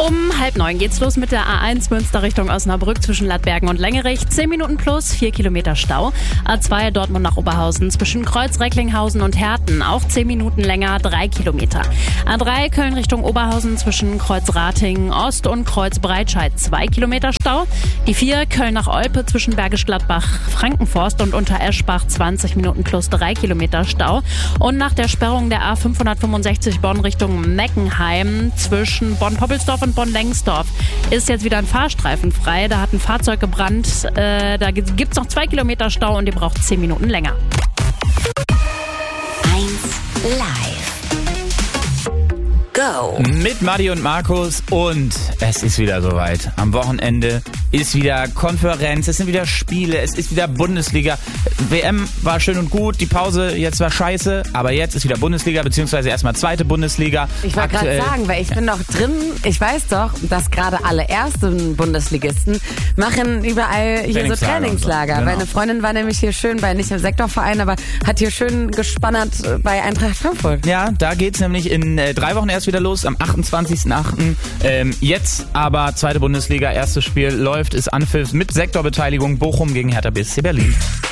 Um 8:30 geht's los mit der A1 Münster Richtung Osnabrück zwischen Lattbergen und Längerich. 10 Minuten plus, 4 Kilometer Stau. A2 Dortmund nach Oberhausen zwischen Kreuz Recklinghausen und Herten. Auch 10 Minuten länger, 3 Kilometer. A3 Köln Richtung Oberhausen zwischen Kreuz Ratingen Ost und Kreuz Breitscheid. 2 Kilometer Stau. Die 4 Köln nach Olpe zwischen Bergisch Gladbach Frankenforst und Untereschbach. 20 Minuten plus 3 Kilometer Stau. Und nach der Sperrung der A565 Bonn Richtung Meckenheim zwischen Bonn-Poppelsdorf und Bonn-Lengsdorf ist jetzt wieder ein Fahrstreifen frei. Da hat ein Fahrzeug gebrannt. Da gibt's noch 2 Kilometer Stau und ihr braucht 10 Minuten länger. 1 Live. Go. Mit Madi und Markus und es ist wieder soweit. Am Wochenende ist wieder Konferenz, es sind wieder Spiele, es ist wieder Bundesliga. WM war schön und gut, die Pause jetzt war scheiße, aber jetzt ist wieder Bundesliga, beziehungsweise erstmal zweite Bundesliga. Ich wollte gerade sagen, weil ich bin noch drin, ich weiß doch, dass gerade alle ersten Bundesligisten machen überall hier so Trainingslager. So. Genau. Weil eine Freundin war nämlich hier schön bei, nicht im Sektorverein, aber hat hier schön gespannert bei Eintracht Frankfurt. Ja, da geht's nämlich in 3 Wochen erst wieder los, am 28.08. Jetzt aber zweite Bundesliga, erstes Spiel läuft, ist Anpfiff mit Sektorbeteiligung Bochum gegen Hertha BSC Berlin.